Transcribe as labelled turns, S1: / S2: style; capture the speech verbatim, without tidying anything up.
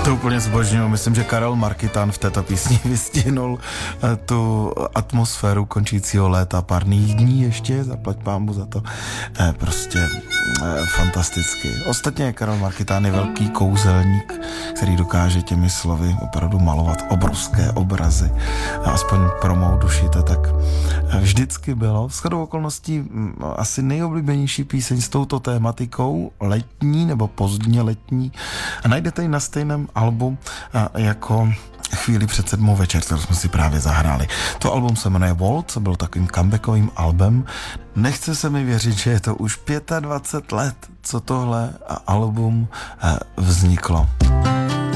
S1: To úplně zbožňuju. Myslím, že Karel Markitán v této písni vystihnul tu atmosféru končícího léta, párných dní ještě, zaplať pánbu za to. E, prostě e, fantasticky. Ostatně Karel Markitán je velký kouzelník, který dokáže těmi slovy opravdu malovat obrovské obrazy. A aspoň pro mou duši to tak vždycky bylo. Shodou okolností asi nejoblíbenější píseň s touto tématikou, letní nebo pozdně letní, a najdete ji na stejném albu jako Chvíli před sedmou večer, kterou jsme si právě zahráli. To album se jmenuje Waltz, byl takovým comebackovým albem. Nechce se mi věřit, že je to už dvacet pět let, co tohle album vzniklo.